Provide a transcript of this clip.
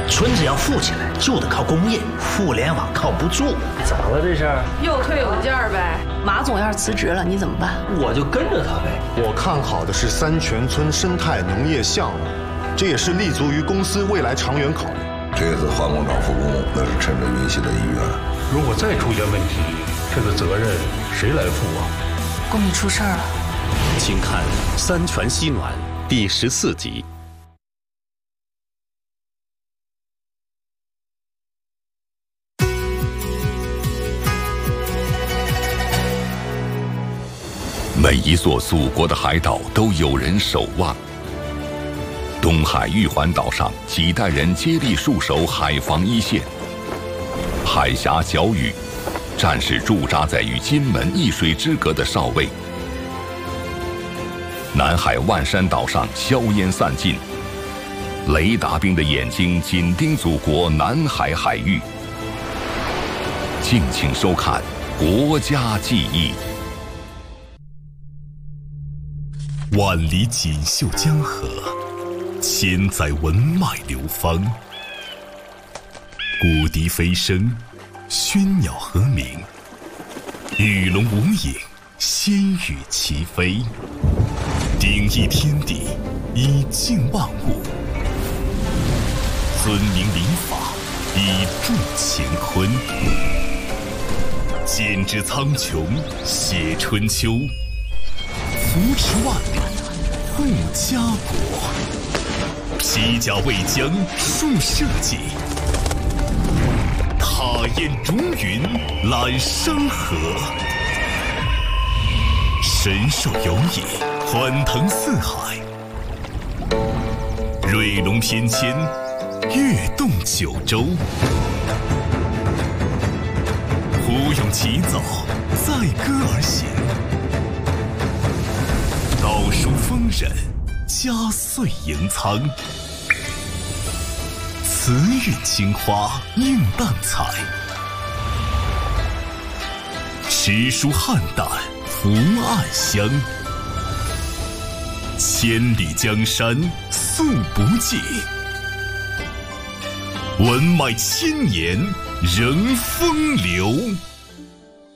村子要富起来，就得靠工业，互联网靠不住。 咋了这是？ 又退有件呗。 马总要是辞职了，你怎么办？ 我就跟着他呗。 我看好的是三泉村生态农业项目，这也是立足于公司未来长远考虑。 这次化工厂复工，那是趁着云溪的意愿。 如果再出现问题，这个责任谁来负啊？ 宫里出事儿了。 请看《三全西暖》第14集。 每一座祖国的海岛都有人守望。东海玉环岛上，几代人接力戍守海防一线。海峡角屿，战士驻扎在与金门一水之隔的哨位。南海万山岛上，硝烟散尽，雷达兵的眼睛紧盯祖国南海海域。敬请收看《国家记忆》。 万里锦绣江河，千载文脉流芳。古笛飞声，喧鸟和鸣，鱼龙无影，仙羽齐飞。鼎益天地，以静万物；尊明礼法，以助乾坤。剪纸苍穹，写春秋。扶持万里，护家国；披甲为疆，树社稷；踏雁逐云，揽山河；神兽游弋，欢腾四海；瑞龙翩跹，跃动九州；虎勇齐走，载歌而行。道书丰稔，家岁盈仓；慈韵青花，映淡彩；诗书汉胆，福暗香。千里江山，素不尽；文脉千年，仍风流。